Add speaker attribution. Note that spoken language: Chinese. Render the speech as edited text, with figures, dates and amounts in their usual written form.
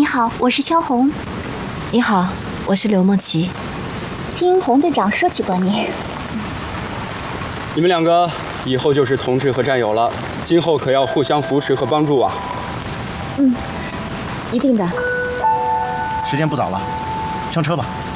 Speaker 1: 好，我是萧红。
Speaker 2: 你好，我是刘梦琪。
Speaker 1: 听洪队长说起过你。
Speaker 3: 你们两个以后就是同志和战友了，今后可要互相扶持和帮助啊。
Speaker 1: 嗯，一定的。
Speaker 4: 时间不早了，上车吧。